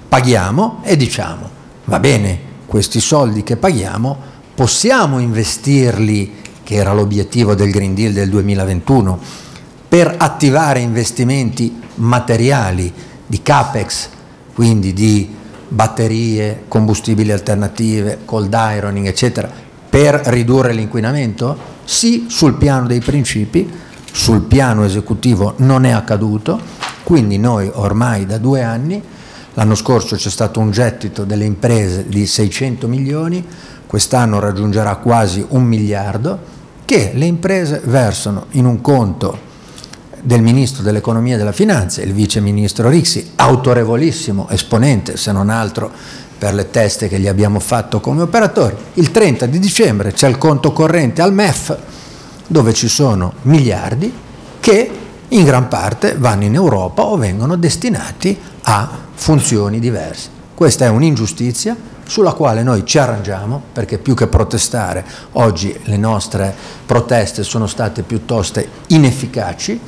paghiamo e diciamo: va bene, questi soldi che paghiamo possiamo investirli, che era l'obiettivo del Green Deal del 2021, per attivare investimenti materiali di CAPEX, quindi di batterie, combustibili alternative, cold ironing, eccetera, per ridurre l'inquinamento? Sì, sul piano dei principi. Sul piano esecutivo non è accaduto, quindi noi ormai da 2 anni, l'anno scorso c'è stato un gettito delle imprese di 600 milioni, quest'anno raggiungerà quasi 1 miliardo, che le imprese versano in un conto del Ministro dell'Economia e della Finanza, il Vice Ministro Rixi, autorevolissimo esponente, se non altro per le teste che gli abbiamo fatto come operatori. Il 30 di dicembre c'è il conto corrente al MEF, dove ci sono miliardi che in gran parte vanno in Europa o vengono destinati a funzioni diverse. Questa è un'ingiustizia sulla quale noi ci arrangiamo, perché più che protestare, oggi le nostre proteste sono state piuttosto inefficaci.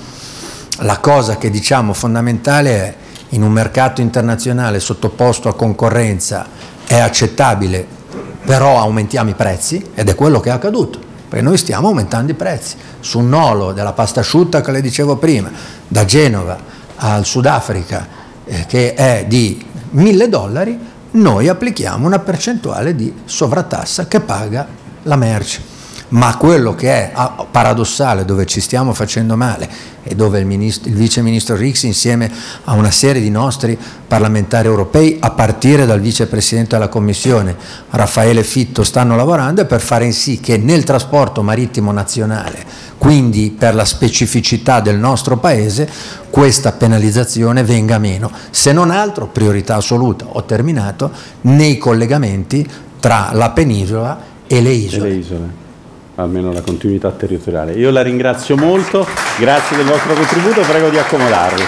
La cosa che diciamo fondamentale è: in un mercato internazionale sottoposto a concorrenza è accettabile, però aumentiamo i prezzi, ed è quello che è accaduto, perché noi stiamo aumentando i prezzi. Su un nolo della pasta asciutta che le dicevo prima, da Genova al Sudafrica, che è di $1.000, noi applichiamo una percentuale di sovrattassa che paga la merce. Ma quello che è paradossale, dove ci stiamo facendo male e dove il Vice Ministro Rixi, insieme a una serie di nostri parlamentari europei, a partire dal Vicepresidente della Commissione Raffaele Fitto, stanno lavorando, è per fare in sì che nel trasporto marittimo nazionale, quindi per la specificità del nostro Paese, questa penalizzazione venga meno. Se non altro, priorità assoluta, ho terminato, nei collegamenti tra la penisola e le isole. Almeno la continuità territoriale. Io la ringrazio molto, grazie del vostro contributo, prego di accomodarvi.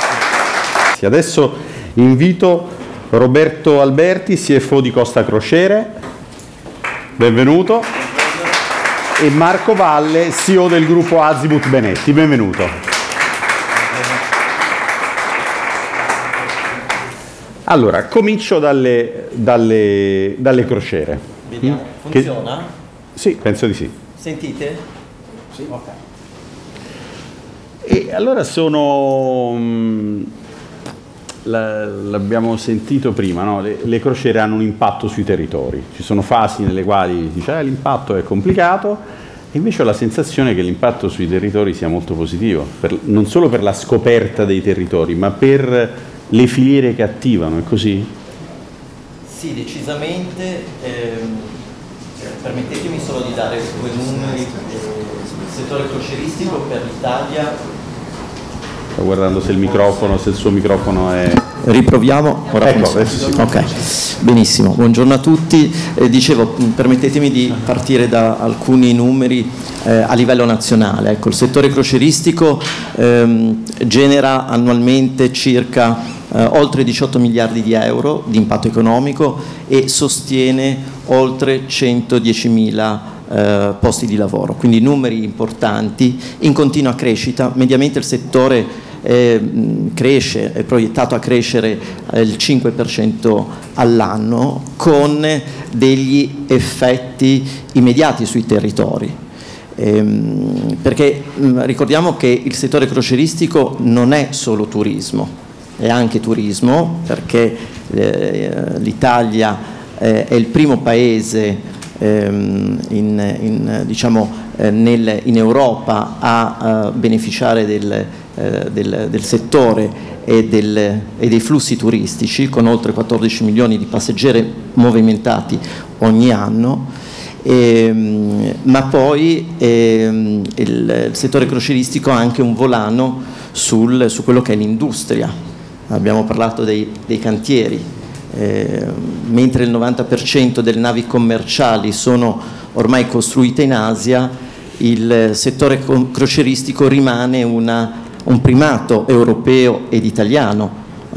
Grazie. Adesso invito Roberto Alberti, CFO di Costa Crociere, benvenuto, e Marco Valle, CEO del gruppo Azimut Benetti, benvenuto. Allora, comincio dalle crociere. Vediamo, funziona? Sì, penso di sì. Sentite? Sì. Ok. E allora l'abbiamo sentito prima, no? Le crociere hanno un impatto sui territori. Ci sono fasi nelle quali dice l'impatto è complicato, e invece ho la sensazione che l'impatto sui territori sia molto positivo, non solo per la scoperta dei territori, ma per le filiere che attivano, è così? Sì, decisamente. Permettetemi solo di dare 2 numeri. Il settore crocieristico per l'Italia. Sto guardando se il suo microfono è... Riproviamo? Ora ecco, ok, benissimo. Buongiorno a tutti. Dicevo, permettetemi di partire da alcuni numeri a livello nazionale. Ecco, il settore crocieristico genera annualmente circa oltre 18 miliardi di euro di impatto economico e sostiene oltre 110.000 posti di lavoro, quindi numeri importanti in continua crescita. Mediamente il settore cresce, è proiettato a crescere il 5% all'anno, con degli effetti immediati sui territori. Perché ricordiamo che il settore crocieristico non è solo turismo, è anche turismo, perché l'Italia è il primo paese in Europa a beneficiare del settore e dei flussi turistici, con oltre 14 milioni di passeggeri movimentati ogni anno. Ma poi il settore crocieristico ha anche un volano su quello che è l'industria. Abbiamo parlato dei cantieri. Mentre il 90% delle navi commerciali sono ormai costruite in Asia, il settore crocieristico rimane un primato europeo ed italiano.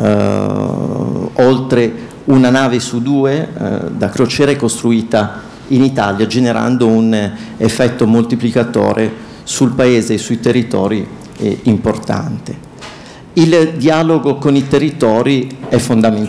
Oltre una nave su 2 da crociera è costruita in Italia, generando un effetto moltiplicatore sul paese e sui territori importante. Il dialogo con i territori è fondamentale.